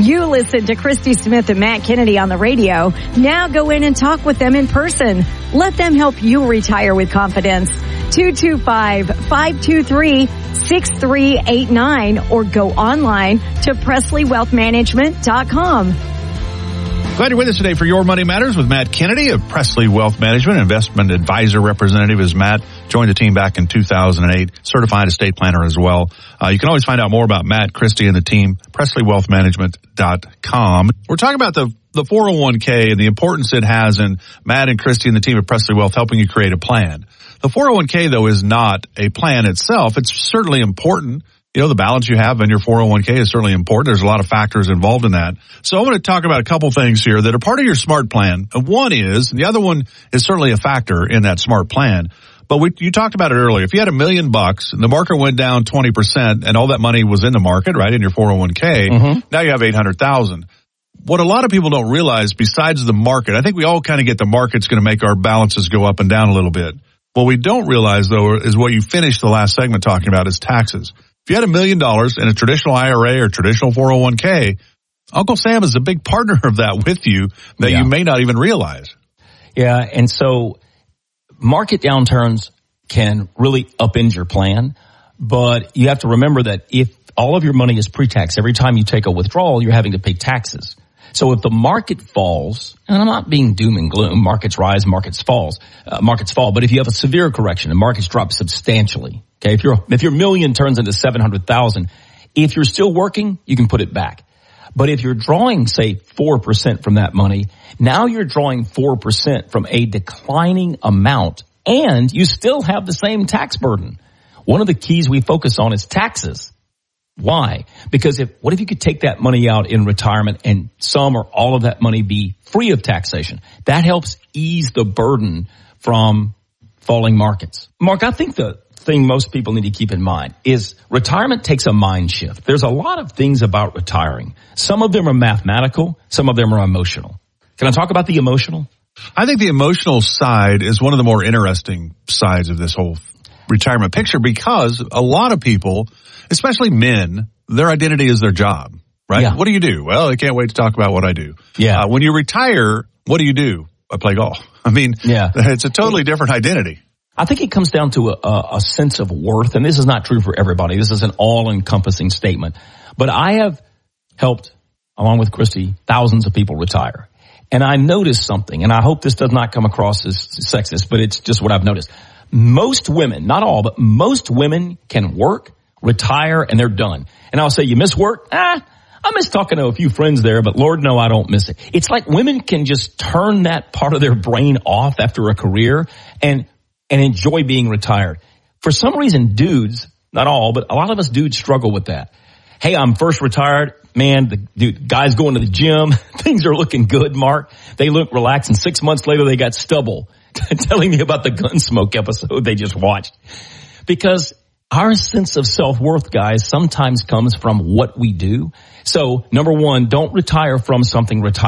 You listen to Christy Smith and Matt Kennedy on the radio. Now go in and talk with them in person. Let them help you retire with confidence. 225-523-6389 or go online to PresleyWealthManagement.com. Glad you're with us today for Your Money Matters with Matt Kennedy of Presley Wealth Management. Investment advisor representative is Matt. Joined the team back in 2008. Certified estate planner as well. You can always find out more about Matt, Christy, and the team, PresleyWealthManagement.com. We're talking about the 401k and the importance it has in Matt and Christy and the team at Presley Wealth helping you create a plan. The 401k, though, is not a plan itself. It's certainly important. You know, the balance you have in your 401k is certainly important. There's a lot of factors involved in that. So I'm going to talk about a couple things here that are part of your SMART plan. One is, and the other one is certainly a factor in that SMART plan. But you talked about it earlier. If you had $1 million and the market went down 20% and all that money was in the market, right, in your 401k, now you have $800,000. What a lot of people don't realize besides the market, I think we all kind of get the market's going to make our balances go up and down a little bit. What we don't realize, though, is what you finished the last segment talking about is taxes. If you had $1 million in a traditional IRA or traditional 401k, Uncle Sam is a big partner of that with you that you may not even realize. Yeah, and so market downturns can really upend your plan, but you have to remember that if all of your money is pre-tax, every time you take a withdrawal, you're having to pay taxes. So if the market falls, and I'm not being doom and gloom, markets rise, markets fall, but if you have a severe correction and markets drop substantially, okay, if your $1 million turns into $700,000, if you're still working, you can put it back. But if you're drawing, say, 4% from that money, now you're drawing 4% from a declining amount, and you still have the same tax burden. One of the keys we focus on is taxes. Why? Because what if you could take that money out in retirement and some or all of that money be free of taxation? That helps ease the burden from falling markets. Mark, I think the thing most people need to keep in mind is retirement takes a mind shift. There's a lot of things about retiring. Some of them are mathematical. Some of them are emotional. Can I talk about the emotional? I think the emotional side is one of the more interesting sides of this whole retirement picture because a lot of people, especially men, their identity is their job, right? Yeah. What do you do? Well, I can't wait to talk about what I do. Yeah. When you retire, what do? I play golf. I mean, it's a totally different identity. I think it comes down to a sense of worth, and this is not true for everybody. This is an all-encompassing statement. But I have helped, along with Christy, thousands of people retire. And I noticed something, and I hope this does not come across as sexist, but it's just what I've noticed. Most women, not all, but most women can work, retire, and they're done. And I'll say, you miss work? I miss talking to a few friends there, but Lord, no, I don't miss it. It's like women can just turn that part of their brain off after a career and enjoy being retired. For some reason, dudes, not all, but a lot of us dudes struggle with that. Hey, I'm first retired. Man, the guy's going to the gym. Things are looking good, Mark. They look relaxed, and 6 months later, they got stubble telling me about the Gunsmoke episode they just watched. Because our sense of self-worth, guys, sometimes comes from what we do. So, number one, don't retire from something, retire